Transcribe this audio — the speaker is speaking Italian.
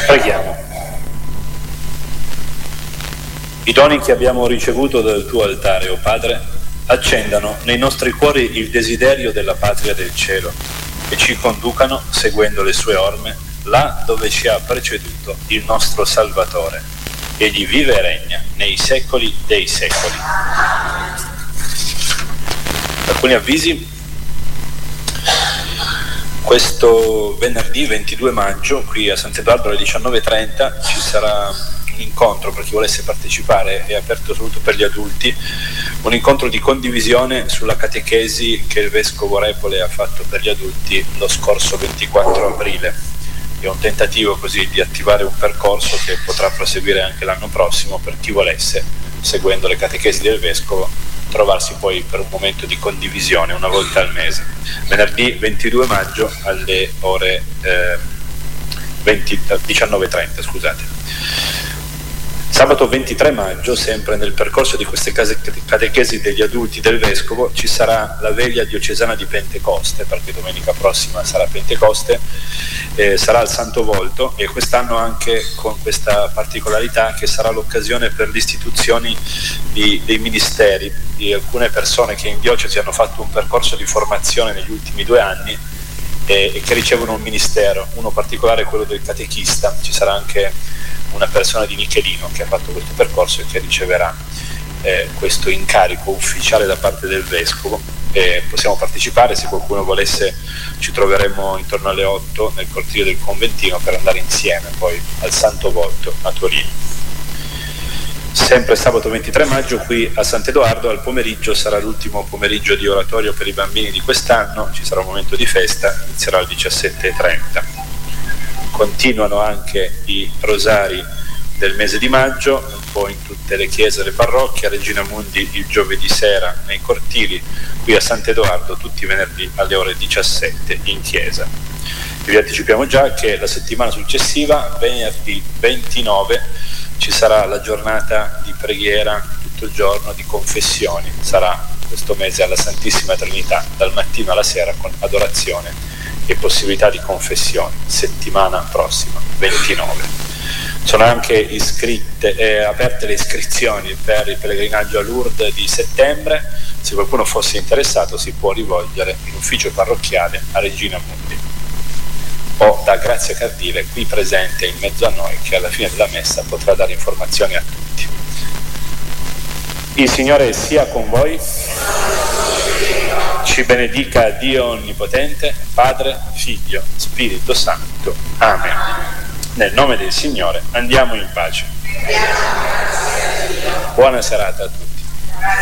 Preghiamo. I doni che abbiamo ricevuto dal tuo altare, o Padre, accendano nei nostri cuori il desiderio della patria del cielo e ci conducano, seguendo le sue orme, là dove ci ha preceduto il nostro Salvatore. Egli vive e regna nei secoli dei secoli. Alcuni avvisi. Questo venerdì 22 maggio qui a Sant'Edoardo alle 19:30 ci sarà un incontro per chi volesse partecipare, è aperto soprattutto per gli adulti, un incontro di condivisione sulla catechesi che il Vescovo Repole ha fatto per gli adulti lo scorso 24 aprile. È un tentativo così di attivare un percorso che potrà proseguire anche l'anno prossimo per chi volesse, seguendo le catechesi del Vescovo, trovarsi poi per un momento di condivisione una volta al mese. Venerdì 22 maggio alle ore 19:30, scusate. Sabato 23 maggio, sempre nel percorso di queste catechesi degli adulti del Vescovo, ci sarà la veglia diocesana di Pentecoste, perché domenica prossima sarà Pentecoste, sarà al Santo Volto, e quest'anno anche con questa particolarità che sarà l'occasione per l'istituzione dei ministeri di alcune persone che in diocesi hanno fatto un percorso di formazione negli ultimi 2 anni e che ricevono un ministero, uno particolare quello del catechista. Ci sarà anche una persona di Michelino che ha fatto questo percorso e che riceverà questo incarico ufficiale da parte del Vescovo. Possiamo partecipare, se qualcuno volesse ci troveremo intorno alle 8 nel cortile del conventino per andare insieme poi al Santo Volto a Torino. Sempre sabato 23 maggio qui a Sant'Edoardo al pomeriggio sarà l'ultimo pomeriggio di oratorio per i bambini di quest'anno, ci sarà un momento di festa, inizierà alle 17:30. Continuano anche i rosari del mese di maggio, un po' in tutte le chiese e le parrocchie, a Regina Mundi il giovedì sera nei cortili, qui a Sant'Edoardo tutti i venerdì alle ore 17 in chiesa. E vi anticipiamo già che la settimana successiva, venerdì 29, ci sarà la giornata di preghiera tutto il giorno, di confessioni. Sarà questo mese alla Santissima Trinità, dal mattino alla sera, con adorazione e possibilità di confessione. Settimana prossima, 29. Sono anche aperte le iscrizioni per il pellegrinaggio a Lourdes di settembre. Se qualcuno fosse interessato si può rivolgere in ufficio parrocchiale a Regina Mundi o da Grazia Cardile qui presente in mezzo a noi, che alla fine della messa potrà dare informazioni a tutti. Il Signore sia con voi, ci benedica Dio Onnipotente, Padre, Figlio, Spirito Santo. Amen. Nel nome del Signore andiamo in pace. Buona serata a tutti.